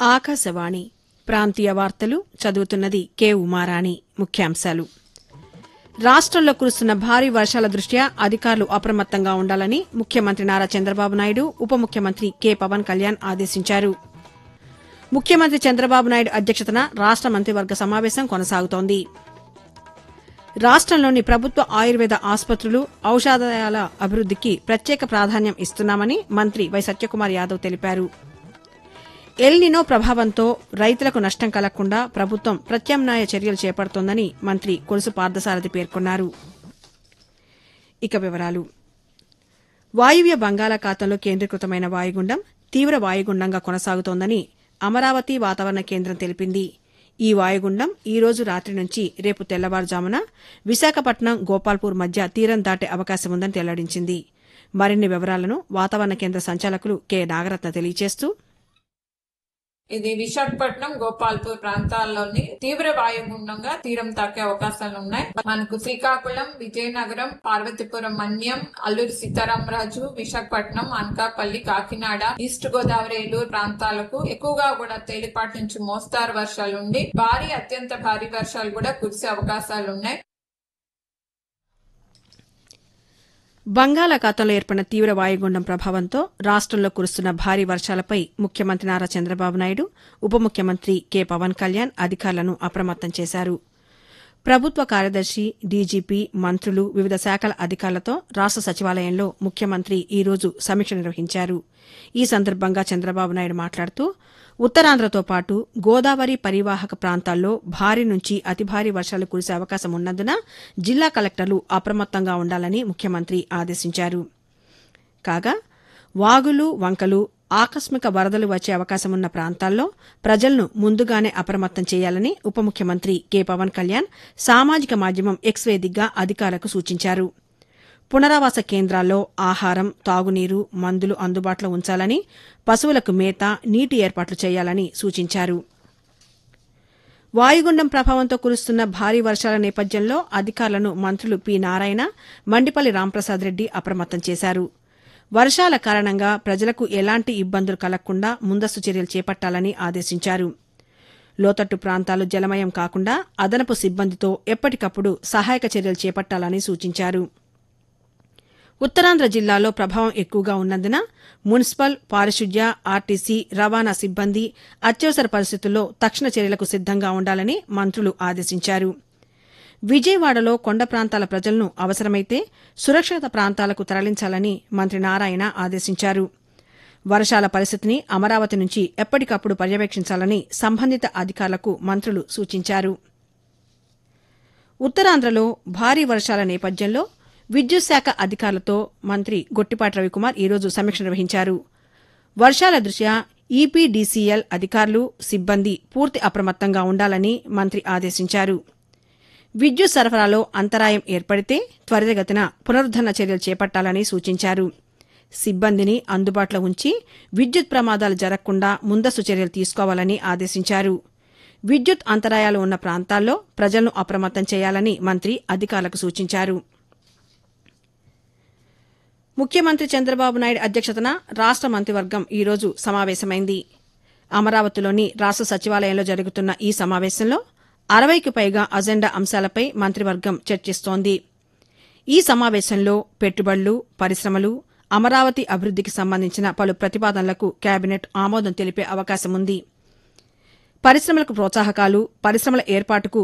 ఆకాశవాణి ప్రాంతీయ వార్తలు చదువుతున్నది కె ఉమారాణి. ముఖ్యాంశాలు. రాష్టంలో కురుస్తున్న భారీ వర్షాల దృష్ట్యా అధికారులు అప్రమత్తంగా ఉండాలని ముఖ్యమంత్రి నారా చంద్రబాబు నాయుడు, ఉప ముఖ్యమంత్రి కె పవన్ కళ్యాణ్ ఆదేశించారు. ముఖ్యమంత్రి చంద్రబాబు నాయుడు అధ్యక్షతన రాష్ట మంత్రివర్గ సమావేశం కొనసాగుతోంది. రాష్టంలోని ప్రభుత్వ ఆయుర్వేద ఆసుపత్రులు, ఔషధాలయాల అభివృద్దికి ప్రత్యేక ప్రాధాన్యం ఇస్తున్నామని మంత్రి వై సత్యకుమార్ యాదవ్ తెలిపారు. ఎల్నినో ప్రభావంతో రైతులకు నష్టం కలగకుండా ప్రభుత్వం ప్రత్యామ్నాయ చర్యలు చేపడుతోందని మంత్రి కొలుసు పార్థసారథి పేర్కొన్నారు. ఇక వివరాలు. వాయువ్య బంగాళాఖాతంలో కేంద్రీకృతమైన వాయుగుండం తీవ్ర వాయుగుండంగా కొనసాగుతోందని అమరావతి వాతావరణ కేంద్రం తెలిపింది. ఈ వాయుగుండం ఈ రోజు రాత్రి నుంచి రేపు తెల్లవారుజామున విశాఖపట్నం, గోపాల్పూర్ మధ్య తీరం దాటే అవకాశం ఉందని వెల్లడించింది. మరిన్ని వివరాలను వాతావరణ కేంద్ర సంచాలకులు కె నాగరత్న తెలియజేస్తూ, ఇది విశాఖపట్నం, గోపాల్పూర్ ప్రాంతాల్లోని తీవ్ర వాయుగుండంగా తీరం తాకే అవకాశాలున్నాయి. మనకు శ్రీకాకుళం, విజయనగరం, పార్వతీపురం, మన్యం, అల్లూరి సీతారామరాజు, విశాఖపట్నం, అనకాపల్లి, కాకినాడ, ఈస్ట్ గోదావరి, ఏలూరు ప్రాంతాలకు ఎక్కువగా కూడా తేలిపాటి నుంచి మోస్తారు వర్షాలుండి భారీ, అత్యంత భారీ వర్షాలు కూడా కురిసే అవకాశాలున్నాయి. బంగాళాఖాతంలో ఏర్పడిన తీవ్ర వాయుగుండం ప్రభావంతో రాష్టంలో కురుస్తున్న భారీ వర్షాలపై ముఖ్యమంత్రి నారా చంద్రబాబు నాయుడు, ఉప ముఖ్యమంత్రి కె పవన్ కళ్యాణ్ అధికారులను అప్రమత్తం చేశారు. ప్రభుత్వ కార్యదర్శి, డీజీపీ, మంత్రులు, వివిధ శాఖల అధికారులతో రాష్ట సచివాలయంలో ముఖ్యమంత్రి ఈ రోజు సమీక్ష నిర్వహించారు. ఈ సందర్భంగా చంద్రబాబు నాయుడు మాట్లాడుతూ, ఉత్తరాంధ్రతో పాటు గోదావరి పరివాహక ప్రాంతాల్లో భారీ నుంచి అతి భారీ వర్షాలు కురిసే అవకాశం ఉన్నందున జిల్లా కలెక్టర్లు అప్రమత్తంగా ఉండాలని ముఖ్యమంత్రి ఆదేశించారు. కాగా వాగులు, వంకలు, ఆకస్మిక వరదలు వచ్చే అవకాశమున్న ప్రాంతాల్లో ప్రజలను ముందుగానే అప్రమత్తం చేయాలని ఉప ముఖ్యమంత్రి కె పవన్ కళ్యాణ్ సామాజిక మాధ్యమం ఎక్స్ వేదికగా అధికారులకు సూచించారు. పునరావాస కేంద్రాల్లో ఆహారం, తాగునీరు, మందులు అందుబాటులో ఉంచాలని, పశువులకు మేత, నీటి ఏర్పాట్లు చేయాలని సూచించారు. వాయుగుండం ప్రభావంతో కురుస్తున్న భారీ వర్షాల నేపథ్యంలో అధికారులను మంత్రులు పి నారాయణ, మండిపల్లి రాంప్రసాద్ రెడ్డి అప్రమత్తం చేశారు. వర్షాల కారణంగా ప్రజలకు ఎలాంటి ఇబ్బందులు కలగకుండా ముందస్తు చర్యలు చేపట్టాలని ఆదేశించారు. లోతట్టు ప్రాంతాలు జలమయం కాకుండా అదనపు సిబ్బందితో ఎప్పటికప్పుడు సహాయక చర్యలు చేపట్టాలని సూచించారు. ఉత్తరాంధ్ర జిల్లాలో ప్రభావం ఎక్కువగా ఉన్నందున మున్సిపల్, పారిశుద్ధ్య, ఆర్టీసీ, రవాణా సిబ్బంది అత్యవసర పరిస్థితుల్లో తక్షణ చర్యలకు సిద్దంగా ఉండాలని మంత్రులు ఆదేశించారు. విజయవాడలో కొండ ప్రాంతాల ప్రజలను అవసరమైతే సురక్షిత ప్రాంతాలకు తరలించాలని మంత్రి నారాయణ ఆదేశించారు. వర్షాల పరిస్థితిని అమరావతి నుంచి ఎప్పటికప్పుడు పర్యవేక్షించాలని సంబంధిత అధికారులకు మంత్రులు సూచించారు. ఉత్తరాంధ్రలో భారీ వర్షాల నేపథ్యంలో విద్యుత్ శాఖ అధికారులతో మంత్రి గొట్టిపాటి రవికుమార్ ఈ రోజు సమీక్ష నిర్వహించారు. వర్షాల దృష్ట్యా ఈపీడీసీఎల్ అధికారులు, సిబ్బంది పూర్తి అప్రమత్తంగా ఉండాలని మంత్రి ఆదేశించారు. విద్యుత్ సరఫరాలో అంతరాయం ఏర్పడితే త్వరితగతిన పునరుద్దరణ చర్యలు చేపట్టాలని సూచించారు. సిబ్బందిని అందుబాటులో ఉంచి విద్యుత్ ప్రమాదాలు జరగకుండా ముందస్తు చర్యలు తీసుకోవాలని ఆదేశించారు. విద్యుత్ అంతరాయాలు ఉన్న ప్రాంతాల్లో ప్రజలను అప్రమత్తం చేయాలని మంత్రి అధికారులకు సూచించారు. ముఖ్యమంత్రి చంద్రబాబు నాయుడు అధ్యక్షతన రాష్ట మంత్రివర్గం ఈ రోజు సమావేశమైంది. అమరావతిలోని రాష్ట సచివాలయంలో జరుగుతున్న ఈ సమావేశంలో 60కి పైగా అజెండా అంశాలపై మంత్రివర్గం చర్చిస్తోంది. ఈ సమావేశంలో పెట్టుబడులు, పరిశ్రమలు, అమరావతి అభివృద్దికి సంబంధించిన పలు ప్రతిపాదనలకు కేబినెట్ ఆమోదం తెలిపే అవకాశముంది. పరిశ్రమలకు ప్రోత్సాహకాలు, పరిశ్రమల ఏర్పాటుకు